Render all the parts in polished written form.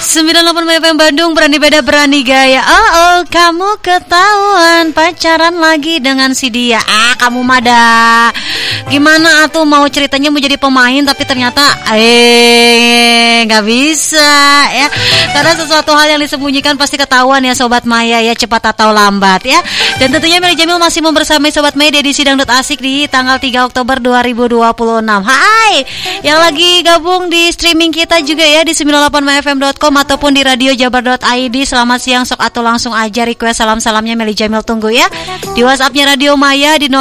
98 FM Bandung, berani beda berani gaya. Oh, kamu ketahuan pacaran lagi dengan si dia. Kamu mada. Gimana atuh mau ceritanya mau jadi pemain tapi ternyata nggak bisa ya. Karena sesuatu hal yang disembunyikan pasti ketahuan ya Sobat Maya ya, cepat atau lambat ya. Dan tentunya Meli Jamil masih membersamai Sobat Maya di edisi Dangdut Asik di tanggal 3 Oktober 2026. Hai, yang lagi gabung di streaming kita juga ya di 98mafm.com ataupun di radiojabar.id. Selamat siang, sok atau langsung aja request salam-salamnya Meli Jamil tunggu ya. Di WhatsAppnya Radio Maya di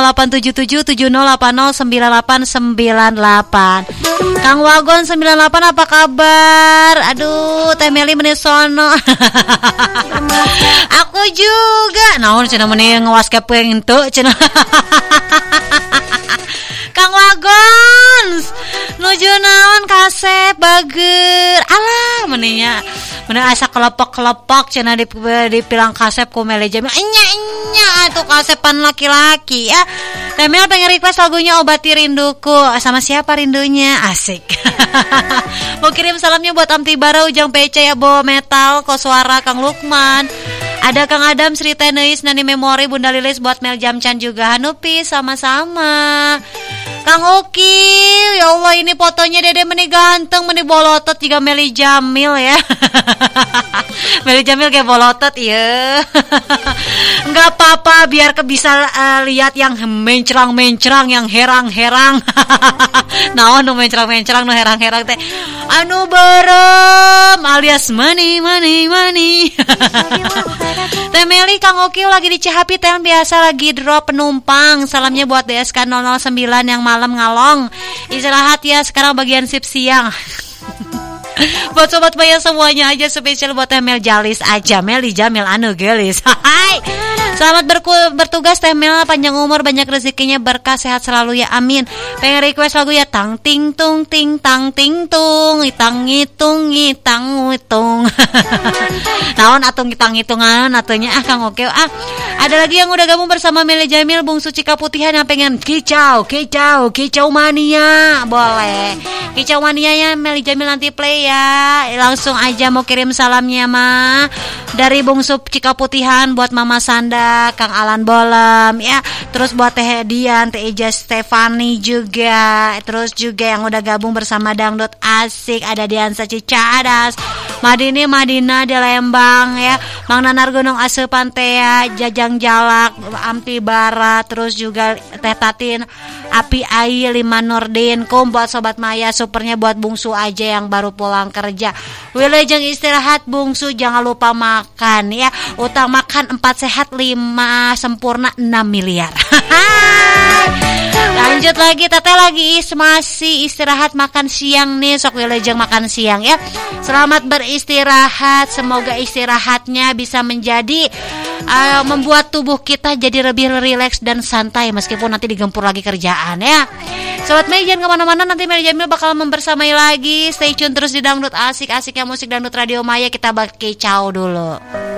087770809898. Kang Wagon 98 apa kabar? Aduh, Teh Meli menisono. Aku juga. Naon cenah meni ngawas kepeng henteu cenah. Kang Wagon nuju naon kasep bager. Alah meninya. Meni asa kelepok-kelepok cenah di pilang kasep ku Meli Jamil. Enya atuh kasepan laki-laki ya. Teh Mel pengen request lagunya Obati Rinduku. Sama siapa rindunya? Asik. Mau kirim salamnya buat Amti Bara, Ujang PC ya, Bo Metal, Koswara, Kang Lukman. Ada Kang Adam, Sri Teneis, Nani Memori, Bunda Lilis, buat Mel Jamcan juga. Hanupi sama-sama. Kang Oki, ya Allah ini fotonya Dede meni ganteng, meni bolotot juga Meli Jamil ya. Meli Jamil kayak bolotot ya. Enggak apa-apa biar bisa lihat yang mencrang-mencrang, yang herang-herang. Naon nu mencrang-mencrang, nu herang-herang teh. Anu berem alias money. Teh Meli, Kang Oki lagi di Cihapi teh biasa lagi drop penumpang. Salamnya buat DSK 009 yang malam ngalong. Istirahat ya, sekarang bagian sip siang. Buat Sobat Maya semuanya aja, spesial buat Teh Mel Jalis aja, Meli Jamil anu gelis. Hai. Selamat bertugas Teh Mel, panjang umur, banyak rezekinya, berkah, sehat selalu ya, amin. Pengen request lagu ya tang ting tung ting tang ting tung itang ngitung ngitang. Naon atung ngitang-ngitungan atunya Kang Oke. Ada lagi yang udah gabung bersama Meli Jamil, Bungsu Cika Putihan yang pengen kicau mania. Boleh. Kicau manianya Meli Jamil nanti play ya. Langsung aja mau kirim salamnya mah dari Bungsu Cika Putihan buat Mama Sanda, Kang Alan Bolem ya. Terus buat Teh Dian, Teh Ija Stefani juga. Terus juga yang udah gabung bersama Dangdut Asik ada Diansa Cicadas, Madina di Lembang ya, Mang Nanar Gunung Asupan Tea, Jajang Jalak, Amti Bara, terus juga Teh Tatin, Api Ai, Lima Nurdin, buat Sobat Maya, supernya buat Bungsu aja yang baru pulang kerja. Wilujeng istirahat Bungsu, jangan lupa makan ya. Utang makan 4 sehat 5 sempurna 6 miliar. Lanjut lagi, Teteh lagi masih istirahat makan siang nih, sok wilujeng makan siang ya. Selamat beristirahat, semoga istirahatnya bisa menjadi membuat tubuh kita jadi lebih rileks dan santai meskipun nanti digempur lagi kerjaan ya. Sobat Mei jangan kemana-mana, nanti Meli Jamil bakal membersamai lagi. Stay tune terus di Dangdut Asik, asiknya musik Dangdut Radio Maya. Kita bakal kicau dulu.